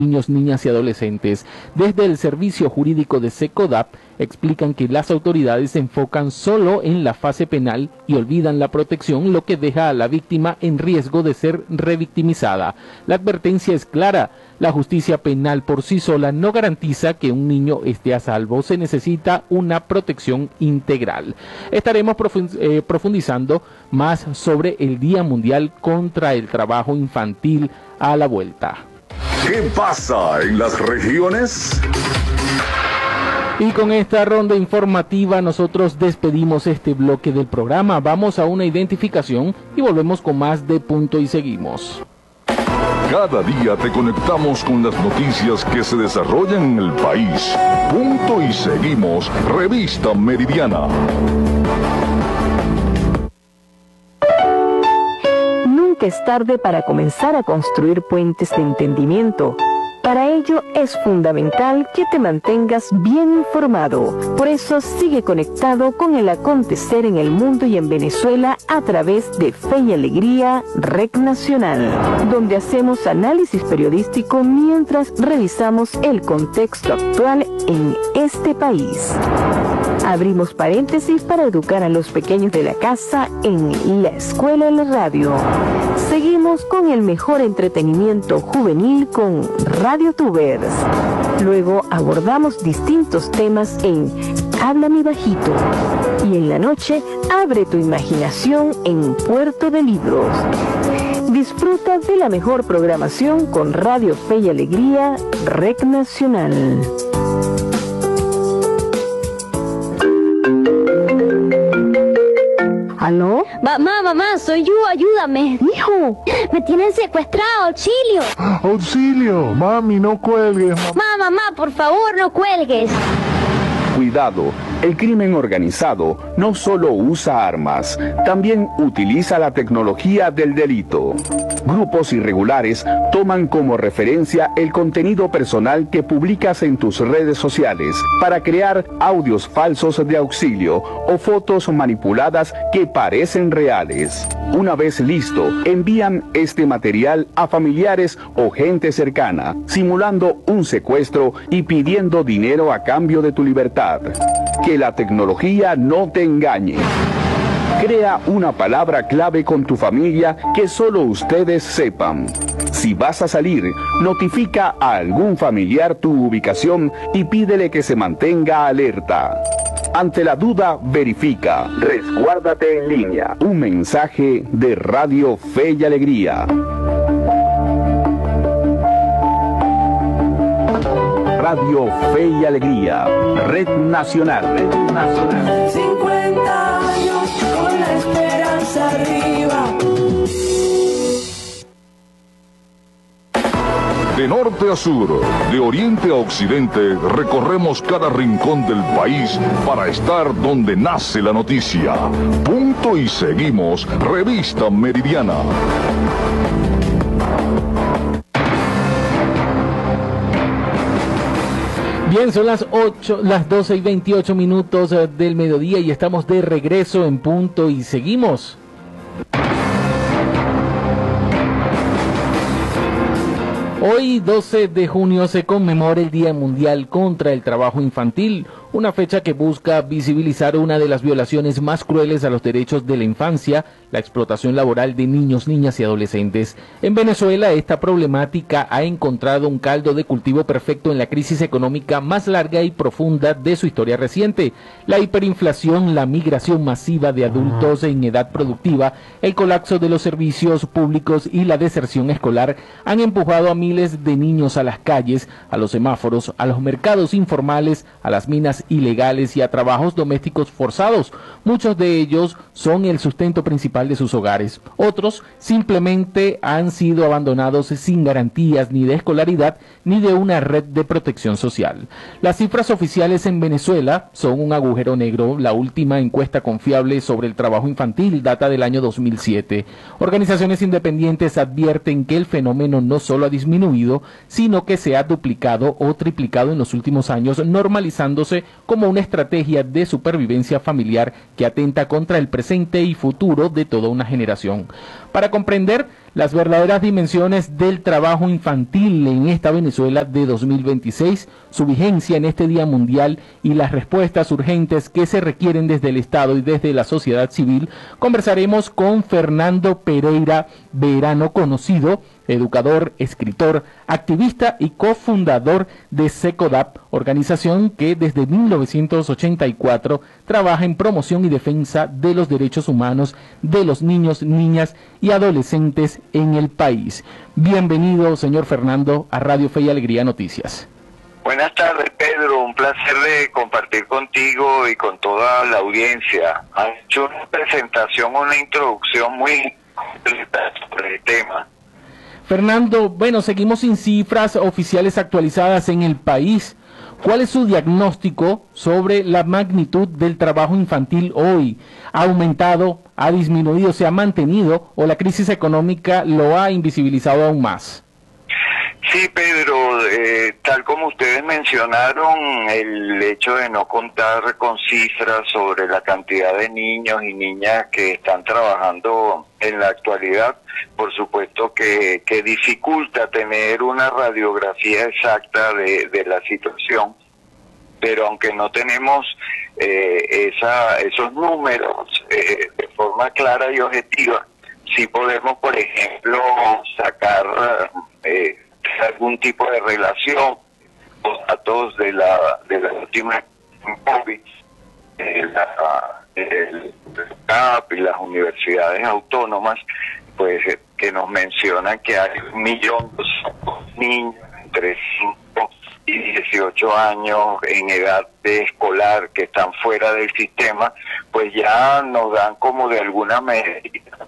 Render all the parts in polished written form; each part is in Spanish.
niños, niñas y adolescentes. Desde el Servicio Jurídico de SECODAP explican que las autoridades se enfocan solo en la fase penal y olvidan la protección, lo que deja a la víctima en riesgo de ser revictimizada. La advertencia es clara: la justicia penal por sí sola no garantiza que un niño esté a salvo, se necesita una protección integral. Estaremos profundizando más sobre el Día Mundial contra el Trabajo Infantil a la vuelta. ¿Qué pasa en las regiones? Y con esta ronda informativa nosotros despedimos este bloque del programa. Vamos a una identificación y volvemos con más de Punto y Seguimos. Cada día te conectamos con las noticias que se desarrollan en el país. Punto y Seguimos, Revista Meridiana. Nunca es tarde para comenzar a construir puentes de entendimiento. Para ello es fundamental que te mantengas bien informado. Por eso sigue conectado con el acontecer en el mundo y en Venezuela a través de Fe y Alegría, REC Nacional, donde hacemos análisis periodístico mientras revisamos el contexto actual en este país. Abrimos paréntesis para educar a los pequeños de la casa en La Escuela de la Radio. Seguimos con el mejor entretenimiento juvenil con RadioTubers. Luego abordamos distintos temas en Háblame Bajito. Y en la noche, abre tu imaginación en Puerto de Libros. Disfruta de la mejor programación con Radio Fe y Alegría, REC Nacional. ¿Aló? Mamá, soy yo, ayúdame. Hijo, Me tienen secuestrado, auxilio. auxilio, mami, no cuelgues. Mamá, por favor, no cuelgues. Cuidado, el crimen organizado no solo usa armas, también utiliza la tecnología del delito. Grupos irregulares toman como referencia el contenido personal que publicas en tus redes sociales para crear audios falsos de auxilio o fotos manipuladas que parecen reales. Una vez listo, envían este material a familiares o gente cercana, simulando un secuestro y pidiendo dinero a cambio de tu libertad. Que la tecnología no te engañe. Crea una palabra clave con tu familia que solo ustedes sepan. Si vas a salir, notifica a algún familiar tu ubicación y pídele que se mantenga alerta. Ante la duda, verifica. Resguárdate en línea. Un mensaje de Radio Fe y Alegría. Radio Fe y Alegría, Red Nacional. Red Nacional. 50 años con la esperanza arriba. De norte a sur, de oriente a occidente, recorremos cada rincón del país para estar donde nace la noticia. Punto y Seguimos, Revista Meridiana. Bien, son las 12:28 del mediodía y estamos de regreso en Punto y Seguimos. Hoy, 12 de junio, se conmemora el Día Mundial contra el Trabajo Infantil, una fecha que busca visibilizar una de las violaciones más crueles a los derechos de la infancia, la explotación laboral de niños, niñas y adolescentes. En Venezuela, esta problemática ha encontrado un caldo de cultivo perfecto en la crisis económica más larga y profunda de su historia reciente. La hiperinflación, la migración masiva de adultos en edad productiva, el colapso de los servicios públicos y la deserción escolar han empujado a miles de niños a las calles, a los semáforos, a los mercados informales, a las minas ilegales y a trabajos domésticos forzados. Muchos de ellos son el sustento principal de sus hogares. Otros simplemente han sido abandonados sin garantías ni de escolaridad ni de una red de protección social. Las cifras oficiales en Venezuela son un agujero negro. La última encuesta confiable sobre el trabajo infantil data del año 2007. Organizaciones independientes advierten que el fenómeno no solo ha disminuido, sino que se ha duplicado o triplicado en los últimos años, normalizándose como una estrategia de supervivencia familiar que atenta contra el presente y futuro de toda una generación. Para comprender las verdaderas dimensiones del trabajo infantil en esta Venezuela de 2026, su vigencia en este Día Mundial y las respuestas urgentes que se requieren desde el Estado y desde la sociedad civil, conversaremos con Fernando Pereira Verano, conocido educador, escritor, activista y cofundador de SECODAP, organización que desde 1984 trabaja en promoción y defensa de los derechos humanos de los niños, niñas y adolescentes en el país. Bienvenido, señor Fernando, a Radio Fe y Alegría Noticias. Buenas tardes, Pedro. Un placer de compartir contigo y con toda la audiencia. Has hecho una presentación, una introducción muy completa sobre el tema. Fernando, bueno, seguimos sin cifras oficiales actualizadas en el país. ¿Cuál es su diagnóstico sobre la magnitud del trabajo infantil hoy? ¿Ha aumentado, ha disminuido, se ha mantenido o la crisis económica lo ha invisibilizado aún más? Sí, Pedro, tal como ustedes mencionaron, el hecho de no contar con cifras sobre la cantidad de niños y niñas que están trabajando en la actualidad, por supuesto que dificulta tener una radiografía exacta de la situación, pero aunque no tenemos esos números de forma clara y objetiva, sí podemos, por ejemplo, sacar algún tipo de relación, los datos de la última COVID, el CAP y las universidades autónomas, pues que nos mencionan que hay 1 millón de niños entre 5 y 18 años en edad de escolar que están fuera del sistema, pues ya nos dan como de alguna medida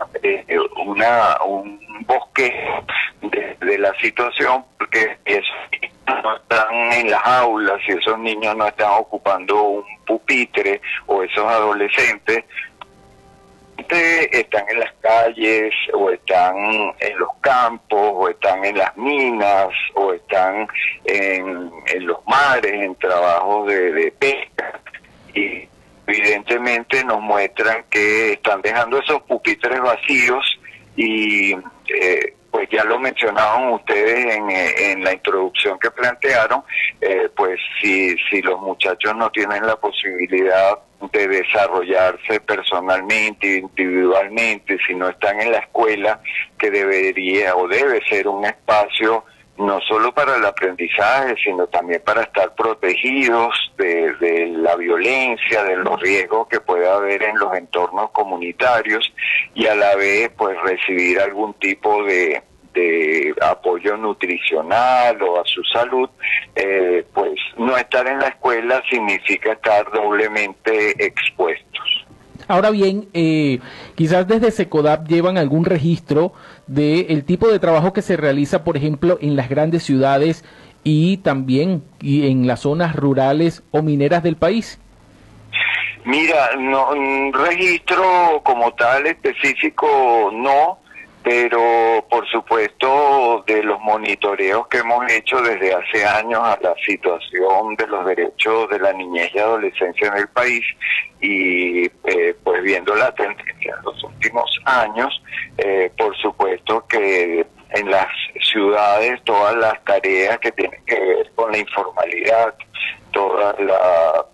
un bosquejo de la situación, porque esos niños no están en las aulas y esos niños no están ocupando un pupitre, o esos adolescentes están en las calles, o están en los campos, o están en las minas, o están en los mares, en trabajos de pesca, y evidentemente nos muestran que están dejando esos pupitres vacíos y pues ya lo mencionaban ustedes en la introducción que plantearon, pues si los muchachos no tienen la posibilidad de desarrollarse personalmente, individualmente, si no están en la escuela, que debería o debe ser un espacio no solo para el aprendizaje, sino también para estar protegidos de la violencia, de los riesgos que pueda haber en los entornos comunitarios, y a la vez pues recibir algún tipo de apoyo nutricional o a su salud, pues no estar en la escuela significa estar doblemente expuestos. Ahora bien, quizás desde SECODAP llevan algún registro del tipo de trabajo que se realiza, por ejemplo, en las grandes ciudades y también en las zonas rurales o mineras del país. Mira, no, un registro como tal específico no, pero por supuesto de los monitoreos que hemos hecho desde hace años a la situación de los derechos de la niñez y adolescencia en el país, y pues viendo la tendencia en los últimos años, por supuesto que en las ciudades todas las tareas que tienen que ver con la informalidad, toda la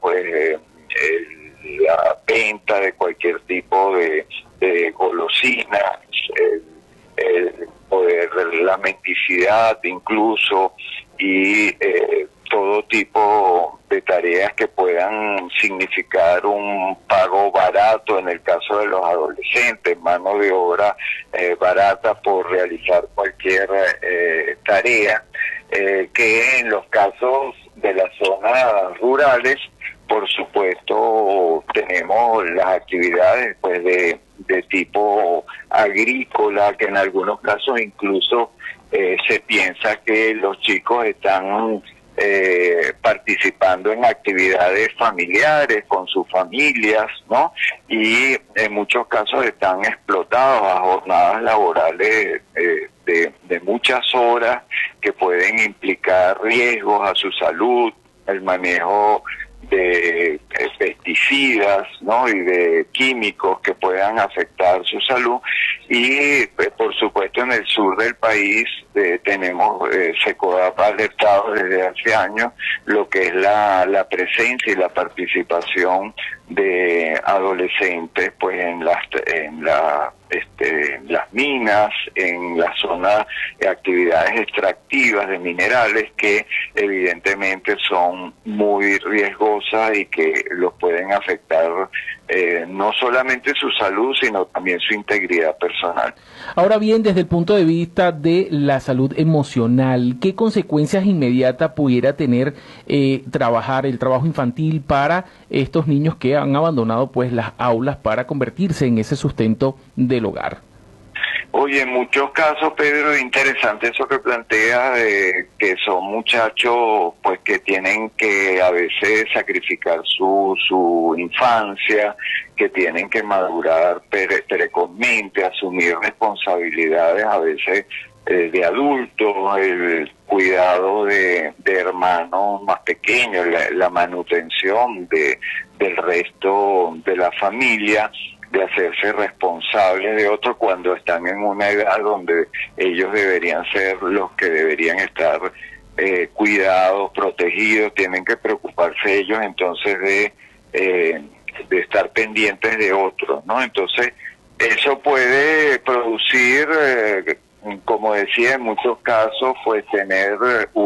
la venta de cualquier tipo de golosinas, el poder, la mendicidad incluso, y todo tipo de tareas que puedan significar un pago barato en el caso de los adolescentes, mano de obra barata por realizar cualquier tarea, que en los casos de las zonas rurales, por supuesto, tenemos las actividades pues de tipo agrícola, que en algunos casos incluso se piensa que los chicos están participando en actividades familiares con sus familias, ¿no? Y en muchos casos están explotados a jornadas laborales de muchas horas, que pueden implicar riesgos a su salud, el manejo pesticidas, ¿no? Y de químicos que puedan afectar su salud. Y por supuesto en el sur del país tenemos SECODAP alertado desde hace años lo que es la presencia y la participación de adolescentes pues en las minas, en la zona de actividades extractivas de minerales que evidentemente son muy riesgosas y que los pueden afectar no solamente su salud, sino también su integridad personal. Ahora bien, desde el punto de vista de la salud emocional, ¿qué consecuencias inmediatas pudiera tener el trabajo infantil para estos niños que han abandonado pues las aulas para convertirse en ese sustento del hogar? Oye, en muchos casos, Pedro, es interesante eso que plantea, que son muchachos pues que tienen que a veces sacrificar su infancia, que tienen que madurar precozmente, asumir responsabilidades a veces de adultos, el cuidado de hermanos más pequeños, la manutención del resto de la familia, de hacerse responsables de otros cuando están en una edad donde ellos deberían ser los que deberían estar cuidados, protegidos, tienen que preocuparse ellos entonces de estar pendientes de otros, ¿no? Entonces eso puede producir, como decía, en muchos casos, pues tener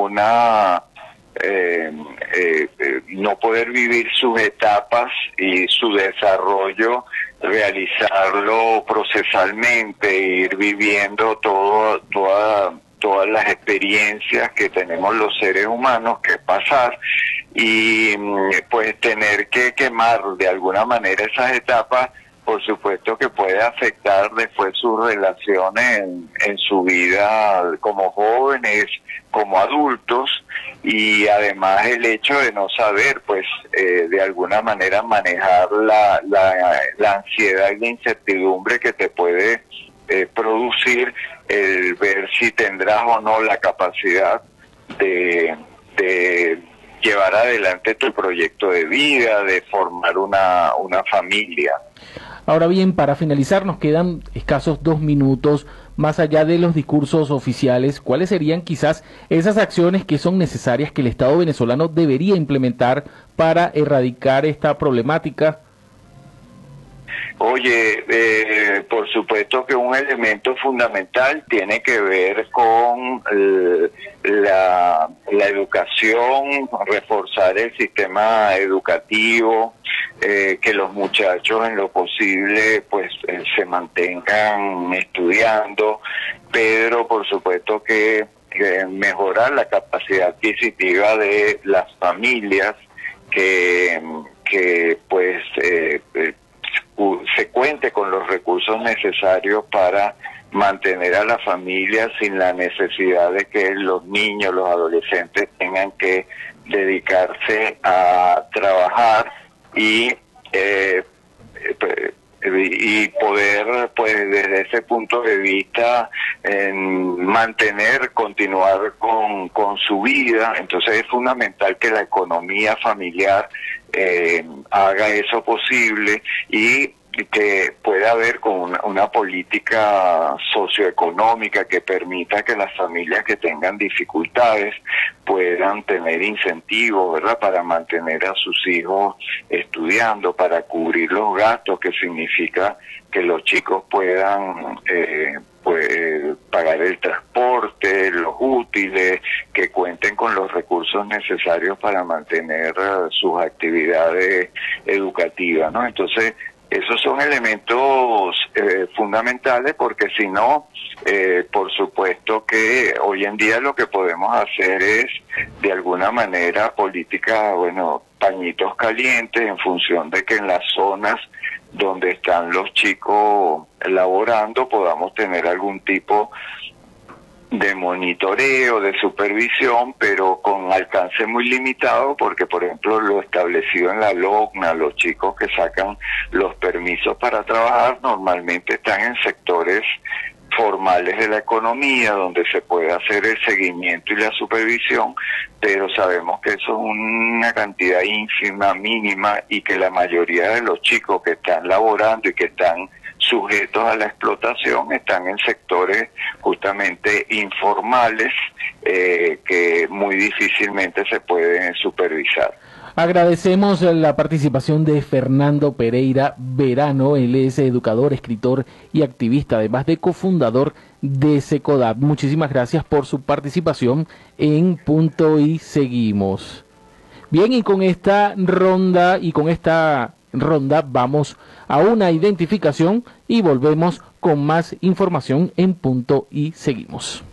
no poder vivir sus etapas y su desarrollo, realizarlo procesalmente, ir viviendo todas las experiencias que tenemos los seres humanos que pasar y pues tener que quemar de alguna manera esas etapas. Por supuesto que puede afectar después sus relaciones en su vida como jóvenes, como adultos, y además el hecho de no saber, pues, de alguna manera manejar la ansiedad y la incertidumbre que te puede producir el ver si tendrás o no la capacidad de llevar adelante tu proyecto de vida, de formar una familia. Ahora bien, para finalizar, nos quedan escasos 2 minutos. Más allá de los discursos oficiales, ¿cuáles serían quizás esas acciones que son necesarias que el Estado venezolano debería implementar para erradicar esta problemática? Oye, por supuesto que un elemento fundamental tiene que ver con la educación, reforzar el sistema educativo, que los muchachos en lo posible pues se mantengan estudiando, pero por supuesto que mejorar la capacidad adquisitiva de las familias, que pues se cuente con los recursos necesarios para mantener a la familia sin la necesidad de que los niños, los adolescentes tengan que dedicarse a trabajar y poder, pues desde ese punto de vista, continuar con su vida. Entonces es fundamental que la economía familiar haga eso posible y que pueda haber con una política socioeconómica que permita que las familias que tengan dificultades puedan tener incentivos, ¿verdad?, para mantener a sus hijos estudiando, para cubrir los gastos, que significa que los chicos puedan pagar el transporte, los útiles, que cuenten con los recursos necesarios para mantener sus actividades educativas, ¿no? Entonces, esos son elementos fundamentales, porque si no, por supuesto que hoy en día lo que podemos hacer es, de alguna manera, política, pañitos calientes, en función de que en las zonas donde están los chicos laborando podamos tener algún tipo de monitoreo, de supervisión, pero con alcance muy limitado, porque por ejemplo lo establecido en la LOCNA, los chicos que sacan los permisos para trabajar normalmente están en sectores formales de la economía, donde se puede hacer el seguimiento y la supervisión, pero sabemos que eso es una cantidad ínfima, mínima, y que la mayoría de los chicos que están laborando y que están sujetos a la explotación están en sectores justamente informales que muy difícilmente se pueden supervisar. Agradecemos la participación de Fernando Pereira Verano. Él es educador, escritor y activista, además de cofundador de Secodap. Muchísimas gracias por su participación en Punto y Seguimos. Bien, y con esta ronda vamos a una identificación y volvemos con más información en Punto y Seguimos.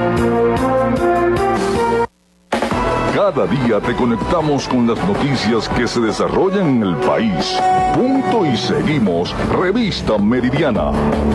Cada día te conectamos con las noticias que se desarrollan en el país. Punto y Seguimos, Revista Meridiana.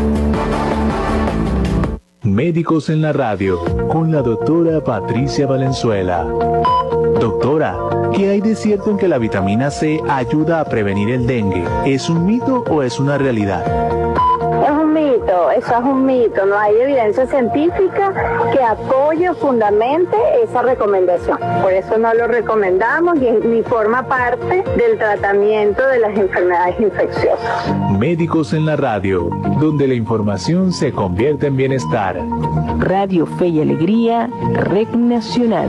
Médicos en la Radio, con la doctora Patricia Valenzuela. Doctora, ¿qué hay de cierto en que la vitamina C ayuda a prevenir el dengue? ¿Es un mito o es una realidad? Es un mito, eso es un mito. No hay evidencia científica que apoye o fundamente esa recomendación. Por eso no lo recomendamos ni forma parte del tratamiento de las enfermedades infecciosas. Médicos en la Radio, donde la información se convierte en bienestar. Radio Fe y Alegría, Red Nacional.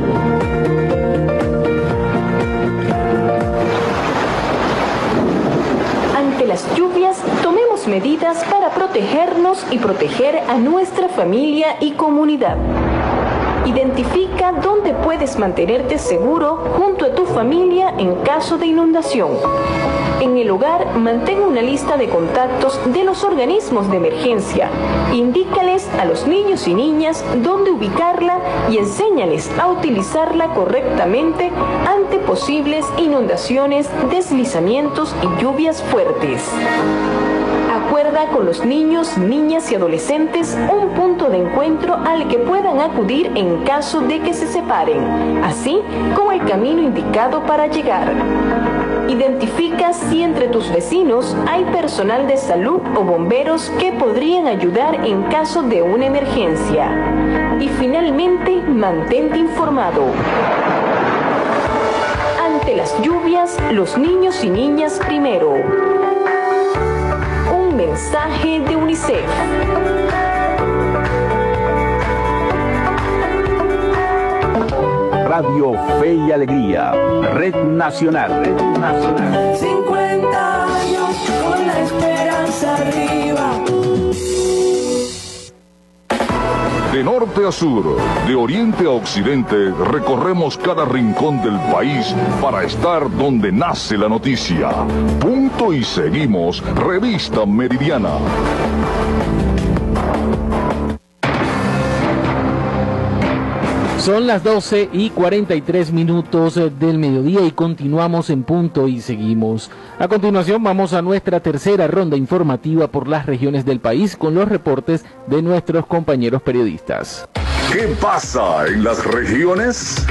Ante las lluvias, tomemos medidas para protegernos y proteger a nuestra familia y comunidad. Identifica dónde puedes mantenerte seguro junto a tu familia en caso de inundación. En el hogar, mantén una lista de contactos de los organismos de emergencia. Indícales a los niños y niñas dónde ubicarla y enséñales a utilizarla correctamente ante posibles inundaciones, deslizamientos y lluvias fuertes. Acuerda con los niños, niñas y adolescentes un punto de encuentro al que puedan acudir en caso de que se separen, así como el camino indicado para llegar. Identifica si entre tus vecinos hay personal de salud o bomberos que podrían ayudar en caso de una emergencia. Y finalmente, mantente informado. Ante las lluvias, los niños y niñas primero. Un mensaje de UNICEF. Radio Fe y Alegría, Red Nacional. 50 años con la esperanza arriba. De norte a sur, de oriente a occidente, recorremos cada rincón del país para estar donde nace la noticia. Punto y Seguimos, Revista Meridiana. Son las 12:43 del mediodía y continuamos en Punto y Seguimos. A continuación vamos a nuestra tercera ronda informativa por las regiones del país con los reportes de nuestros compañeros periodistas. ¿Qué pasa en las regiones?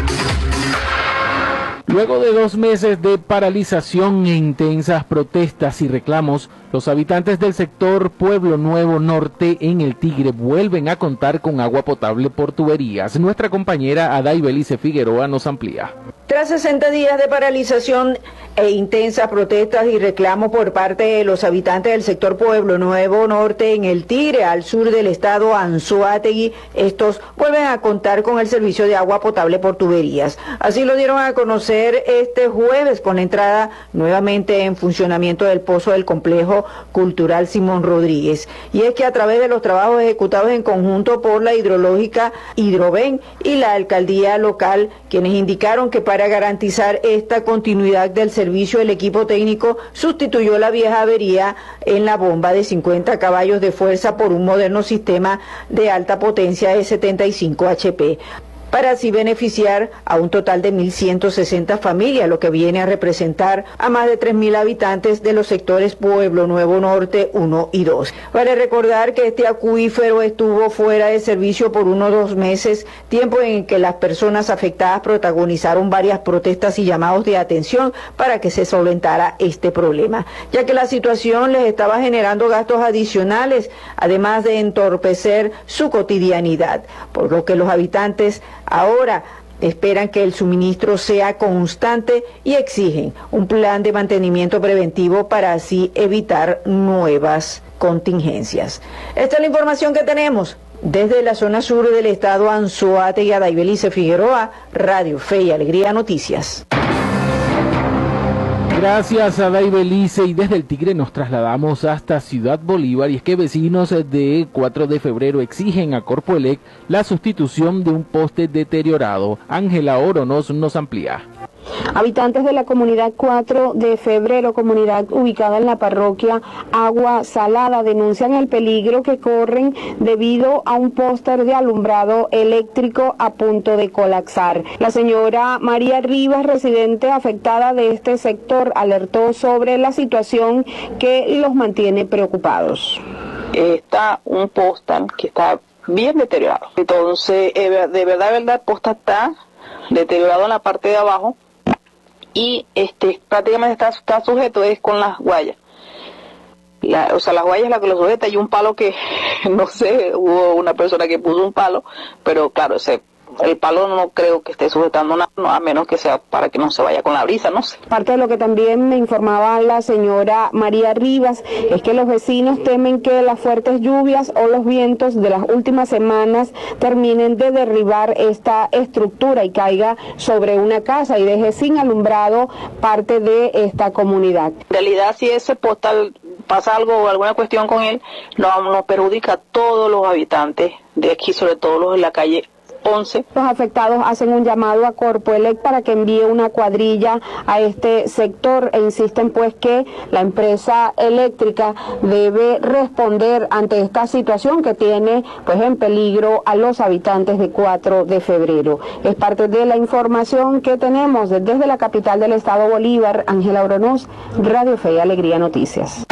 Luego de 2 meses de paralización e intensas protestas y reclamos, los habitantes del sector Pueblo Nuevo Norte en El Tigre vuelven a contar con agua potable por tuberías. Nuestra compañera Aday Belice Figueroa nos amplía. Tras 60 días de paralización e intensas protestas y reclamos por parte de los habitantes del sector Pueblo Nuevo Norte en El Tigre, al sur del estado Anzoátegui, estos vuelven a contar con el servicio de agua potable por tuberías. Así lo dieron a conocer este jueves con la entrada nuevamente en funcionamiento del pozo del complejo cultural Simón Rodríguez. Y es que a través de los trabajos ejecutados en conjunto por la hidrológica Hidroven y la alcaldía local, quienes indicaron que para garantizar esta continuidad del servicio, el equipo técnico sustituyó la vieja avería en la bomba de 50 caballos de fuerza por un moderno sistema de alta potencia de 75 HP. para así beneficiar a un total de 1.160 familias, lo que viene a representar a más de 3.000 habitantes de los sectores Pueblo Nuevo Norte 1 y 2. Vale recordar que este acuífero estuvo fuera de servicio por 1 o 2 meses, tiempo en que las personas afectadas protagonizaron varias protestas y llamados de atención para que se solventara este problema, ya que la situación les estaba generando gastos adicionales, además de entorpecer su cotidianidad, por lo que los habitantes ahora esperan que el suministro sea constante y exigen un plan de mantenimiento preventivo para así evitar nuevas contingencias. Esta es la información que tenemos desde la zona sur del estado Anzoátegui. Daibelice Figueroa, Radio Fe y Alegría Noticias. Gracias a Daibelice, y desde el Tigre nos trasladamos hasta Ciudad Bolívar, y es que vecinos de 4 de febrero exigen a Corpoelec la sustitución de un poste deteriorado. Ángela Oronos nos amplía. Habitantes de la comunidad 4 de febrero, comunidad ubicada en la parroquia Agua Salada, denuncian el peligro que corren debido a un póster de alumbrado eléctrico a punto de colapsar. La señora María Rivas, residente afectada de este sector, alertó sobre la situación que los mantiene preocupados. Está un póster que está bien deteriorado. Entonces, de verdad, el póster está deteriorado en la parte de abajo, y prácticamente está sujeto es con las guayas. Las guayas es la que lo sujeta, y un palo que, no sé, hubo una persona que puso un palo, pero claro, el palo no creo que esté sujetando nada, a menos que sea para que no se vaya con la brisa, no sé. Parte de lo que también me informaba la señora María Rivas es que los vecinos temen que las fuertes lluvias o los vientos de las últimas semanas terminen de derribar esta estructura y caiga sobre una casa y deje sin alumbrado parte de esta comunidad. En realidad, si ese postal pasa algo o alguna cuestión con él, nos perjudica a todos los habitantes de aquí, sobre todo los de la calle 11. Los afectados hacen un llamado a Corpoelec para que envíe una cuadrilla a este sector e insisten pues que la empresa eléctrica debe responder ante esta situación que tiene pues en peligro a los habitantes de 4 de febrero. Es parte de la información que tenemos desde la capital del estado Bolívar. Ángela Oronos, Radio Fe y Alegría Noticias.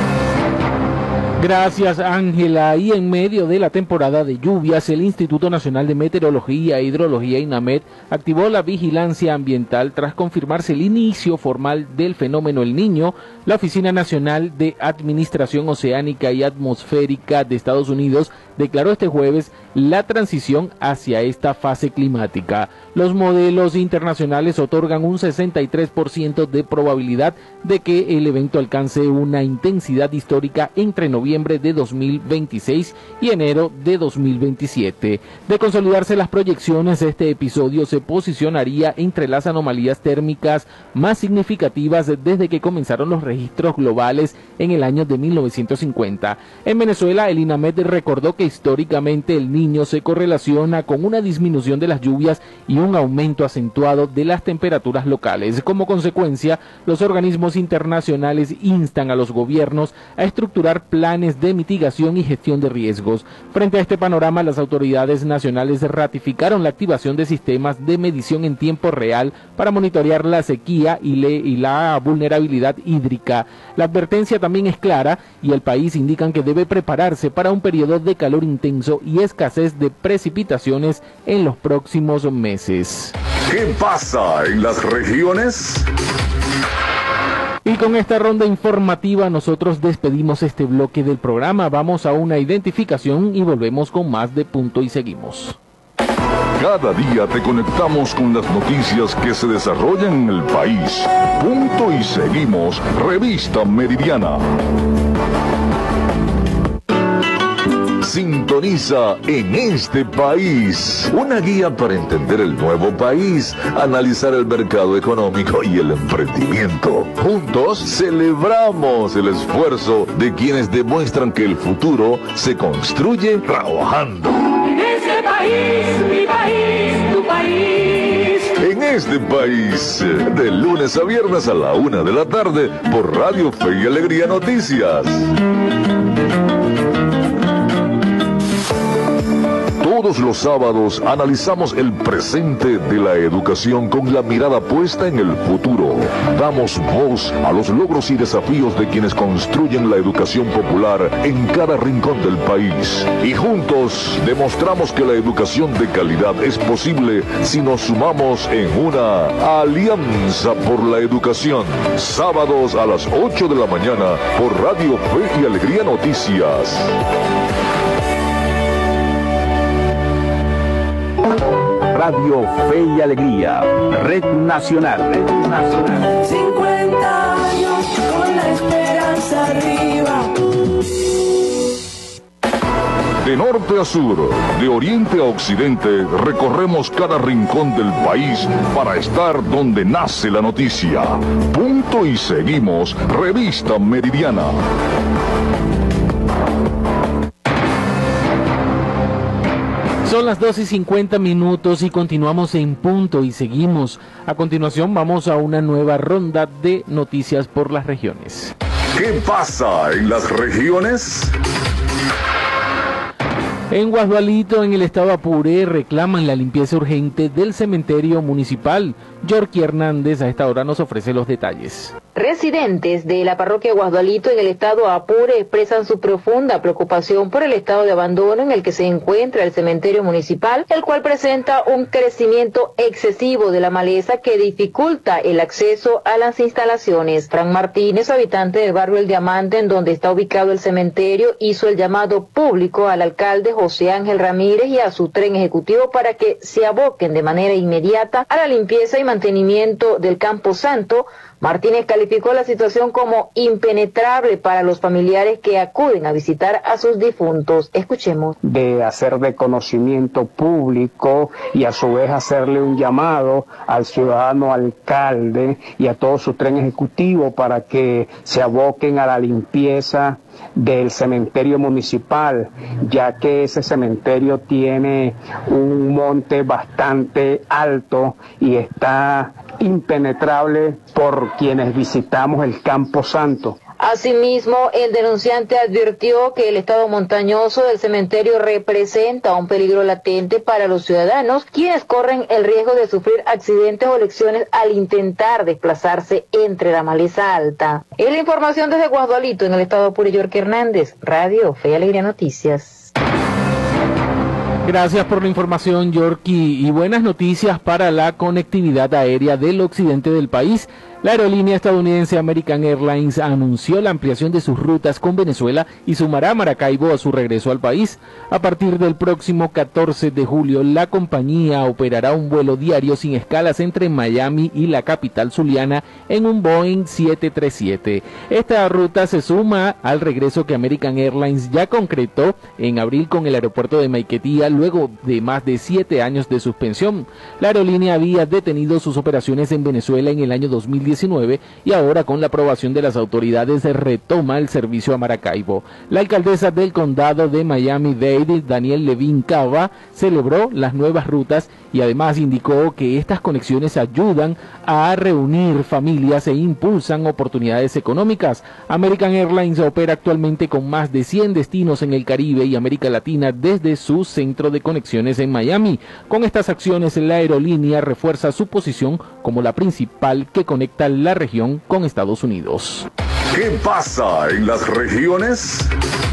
Gracias, Ángela. Y en medio de la temporada de lluvias, el Instituto Nacional de Meteorología e Hidrología, INAMED, activó la vigilancia ambiental tras confirmarse el inicio formal del fenómeno El Niño. La Oficina Nacional de Administración Oceánica y Atmosférica de Estados Unidos declaró este jueves la transición hacia esta fase climática. Los modelos internacionales otorgan un 63% de probabilidad de que el evento alcance una intensidad histórica entre noviembre de 2026 y enero de 2027. De consolidarse las proyecciones, este episodio se posicionaría entre las anomalías térmicas más significativas desde que comenzaron los registros globales en el año de 1950. En Venezuela, el INAMED recordó que históricamente el Niño se correlaciona con una disminución de las lluvias y un aumento acentuado de las temperaturas locales. Como consecuencia, los organismos internacionales instan a los gobiernos a estructurar planes de mitigación y gestión de riesgos. Frente a este panorama, las autoridades nacionales ratificaron la activación de sistemas de medición en tiempo real para monitorear la sequía y la vulnerabilidad hídrica. La advertencia también es clara y el país indican que debe prepararse para un periodo de calor intenso y escasez de precipitaciones en los próximos meses. ¿Qué pasa en las regiones? Y con esta ronda informativa nosotros despedimos este bloque del programa. Vamos a una identificación y volvemos con más de Punto y Seguimos. Cada día te conectamos con las noticias que se desarrollan en el país. Punto y Seguimos, Revista Meridiana. Sintoniza En Este País, una guía para entender el nuevo país, analizar el mercado económico y el emprendimiento. Juntos celebramos el esfuerzo de quienes demuestran que el futuro se construye trabajando. En este país, mi país, tu país. En Este País, de lunes a viernes a la 1 de la tarde por Radio Fe y Alegría Noticias. Todos los sábados analizamos el presente de la educación con la mirada puesta en el futuro. Damos voz a los logros y desafíos de quienes construyen la educación popular en cada rincón del país. Y juntos demostramos que la educación de calidad es posible si nos sumamos en una alianza por la educación. Sábados a las 8 de la mañana por Radio Fe y Alegría Noticias. Radio Fe y Alegría, Red Nacional. 50 años con la esperanza arriba. De norte a sur, de oriente a occidente, recorremos cada rincón del país para estar donde nace la noticia. Punto y seguimos, Revista Meridiana. Son las 2:50 y continuamos en Punto y seguimos. A continuación vamos a una nueva ronda de noticias por las regiones. ¿Qué pasa en las regiones? En Guasdualito, en el estado Apure, reclaman la limpieza urgente del cementerio municipal. Yorky Hernández a esta hora nos ofrece los detalles. Residentes de la parroquia Guasdualito en el estado Apure expresan su profunda preocupación por el estado de abandono en el que se encuentra el cementerio municipal, el cual presenta un crecimiento excesivo de la maleza que dificulta el acceso a las instalaciones. Fran Martínez, habitante del barrio El Diamante, en donde está ubicado el cementerio, hizo el llamado público al alcalde José Ángel Ramírez y a su tren ejecutivo para que se aboquen de manera inmediata a la limpieza y mantenimiento del Campo Santo. Martínez calificó la situación como impenetrable para los familiares que acuden a visitar a sus difuntos. Escuchemos. De hacer de conocimiento público y a su vez hacerle un llamado al ciudadano alcalde y a todo su tren ejecutivo para que se aboquen a la limpieza del cementerio municipal, ya que ese cementerio tiene un monte bastante alto y está impenetrable por quienes visitamos el Campo Santo. Asimismo, el denunciante advirtió que el estado montañoso del cementerio representa un peligro latente para los ciudadanos, quienes corren el riesgo de sufrir accidentes o lesiones al intentar desplazarse entre la maleza alta. Es la información desde Guasdualito, en el estado Apure. Yorky Hernández, Radio Fe y Alegría Noticias. Gracias por la información, Yorky, y buenas noticias para la conectividad aérea del occidente del país. La aerolínea estadounidense American Airlines anunció la ampliación de sus rutas con Venezuela y sumará a Maracaibo a su regreso al país. A partir del próximo 14 de julio, la compañía operará un vuelo diario sin escalas entre Miami y la capital zuliana en un Boeing 737. Esta ruta se suma al regreso que American Airlines ya concretó en abril con el aeropuerto de Maiquetía luego de más de 7 años de suspensión. La aerolínea había detenido sus operaciones en Venezuela en el año 2019 y ahora, con la aprobación de las autoridades, retoma el servicio a Maracaibo. La alcaldesa del condado de Miami-Dade, Daniel Levin Cava, celebró las nuevas rutas y además indicó que estas conexiones ayudan a reunir familias e impulsan oportunidades económicas. American Airlines opera actualmente con más de 100 destinos en el Caribe y América Latina desde su centro de conexiones en Miami. Con estas acciones, la aerolínea refuerza su posición como la principal que conecta la región con Estados Unidos. ¿Qué pasa en las regiones?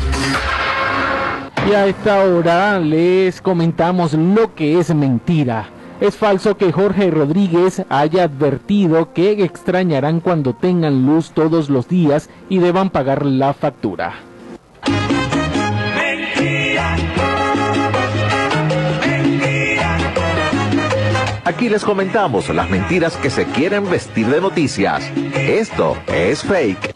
Y a esta hora les comentamos lo que es mentira. Es falso que Jorge Rodríguez haya advertido que extrañarán cuando tengan luz todos los días y deban pagar la factura. Aquí les comentamos las mentiras que se quieren vestir de noticias. Esto es fake.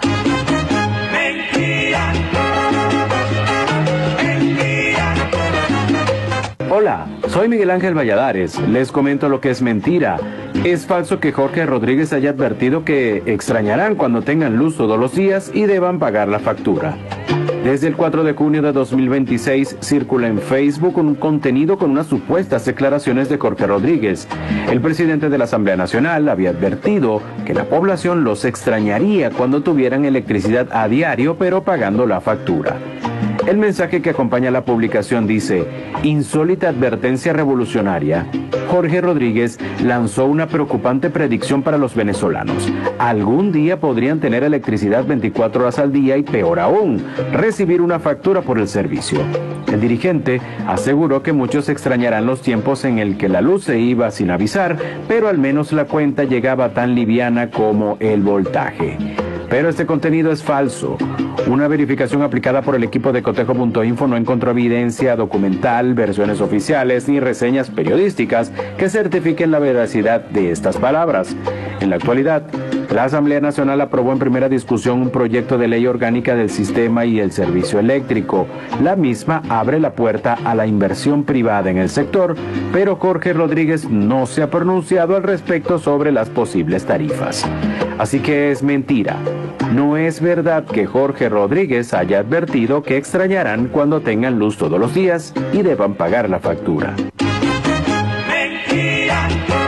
Hola, soy Miguel Ángel Valladares. Les comento lo que es mentira. Es falso que Jorge Rodríguez haya advertido que extrañarán cuando tengan luz todos los días y deban pagar la factura. Desde el 4 de junio de 2026 circula en Facebook un contenido con unas supuestas declaraciones de Jorge Rodríguez. El presidente de la Asamblea Nacional había advertido que la población los extrañaría cuando tuvieran electricidad a diario, pero pagando la factura. El mensaje que acompaña la publicación dice: insólita advertencia revolucionaria. Jorge Rodríguez lanzó una preocupante predicción para los venezolanos. Algún día podrían tener electricidad 24 horas al día y, peor aún, recibir una factura por el servicio. El dirigente aseguró que muchos extrañarán los tiempos en el que la luz se iba sin avisar, pero al menos la cuenta llegaba tan liviana como el voltaje. Pero este contenido es falso. Una verificación aplicada por el equipo de Cotejo.info no encontró evidencia documental, versiones oficiales ni reseñas periodísticas que certifiquen la veracidad de estas palabras. En la actualidad, la Asamblea Nacional aprobó en primera discusión un proyecto de ley orgánica del sistema y el servicio eléctrico. La misma abre la puerta a la inversión privada en el sector, pero Jorge Rodríguez no se ha pronunciado al respecto sobre las posibles tarifas. Así que es mentira. No es verdad que Jorge Rodríguez haya advertido que extrañarán cuando tengan luz todos los días y deban pagar la factura. Mentira.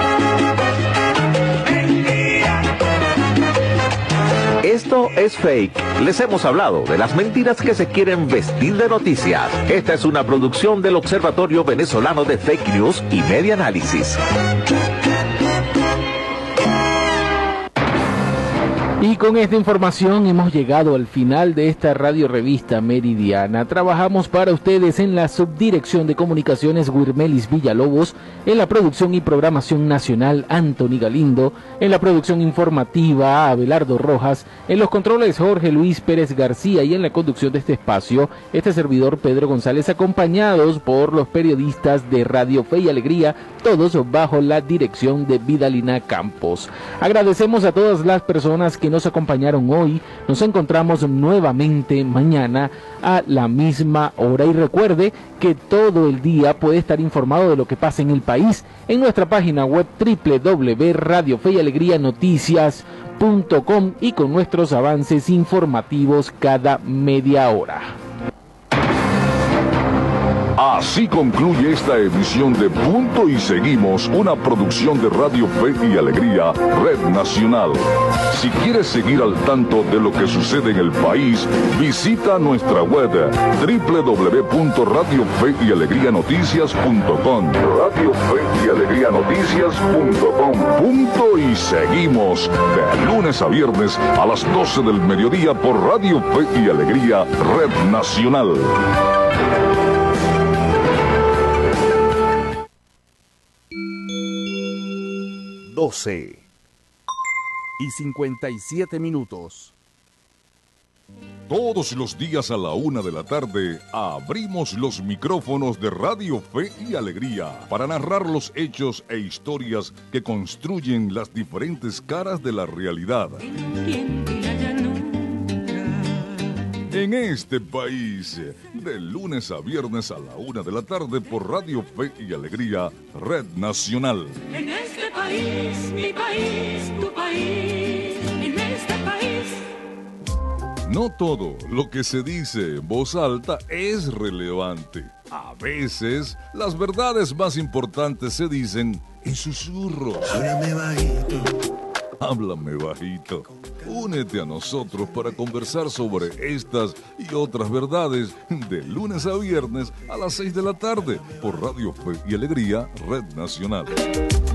Mentira. Esto es fake. Les hemos hablado de las mentiras que se quieren vestir de noticias. Esta es una producción del Observatorio Venezolano de Fake News y Media Análisis. Y con esta información hemos llegado al final de esta radio revista meridiana. Trabajamos para ustedes en la subdirección de comunicaciones Wirmelis Villalobos, en la producción y programación nacional Anthony Galindo, en la producción informativa Abelardo Rojas, en los controles Jorge Luis Pérez García y en la conducción de este espacio, este servidor Pedro González, acompañados por los periodistas de Radio Fe y Alegría, todos bajo la dirección de Vidalina Campos. Agradecemos a todas las personas que nos acompañaron hoy. Nos encontramos nuevamente mañana a la misma hora y recuerde que todo el día puede estar informado de lo que pasa en el país en nuestra página web www.radiofeyalegrianoticias.com y con nuestros avances informativos cada media hora. Así concluye esta edición de Punto y Seguimos, una producción de Radio Fe y Alegría, Red Nacional. Si quieres seguir al tanto de lo que sucede en el país, visita nuestra web www.radiofeyalegrianoticias.com. Radio Fe y Alegrianoticias.com. Punto y Seguimos, de lunes a viernes a las 12 del mediodía por Radio Fe y Alegría, Red Nacional. 12:57. Todos los días a la 1 de la tarde abrimos los micrófonos de Radio Fe y Alegría para narrar los hechos e historias que construyen las diferentes caras de la realidad. En este país, de lunes a viernes a la 1 de la tarde por Radio Fe y Alegría, Red Nacional. En este país, mi país, tu país, en este país. No todo lo que se dice en voz alta es relevante. A veces, las verdades más importantes se dicen en susurros. Háblame bajito. Háblame bajito. Únete a nosotros para conversar sobre estas y otras verdades de lunes a viernes a las 6 de la tarde por Radio Fe y Alegría, Red Nacional.